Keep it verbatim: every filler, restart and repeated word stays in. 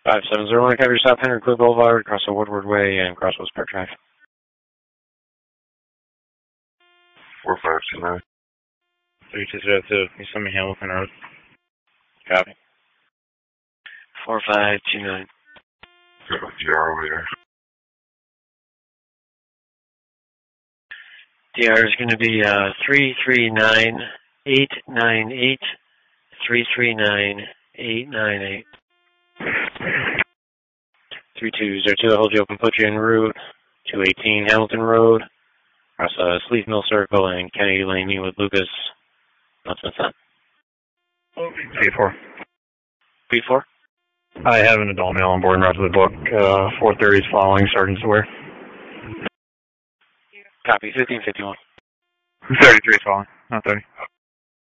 five seven zero one, cover South Henry Cliff Boulevard, across the Woodward Way, and Crosswoods Park Drive. four five two nine. three two zero two, you send me Hamilton Road. Copy. four five two nine. Got a D R over here. D R is going to be uh, three three nine eight nine eight, three three nine eight nine eight. three two zero two, I'll hold you open, put you en route. two eighteen Hamilton Road, across uh, Sleeve Mill Circle and Kennedy Lane, meet with Lucas. What's that? B four. B four? I have an adult male on board and route to the book. Uh, four thirty is following, Sergeant's aware. Copy, fifteen fifty-one. thirty-three is following, not thirty.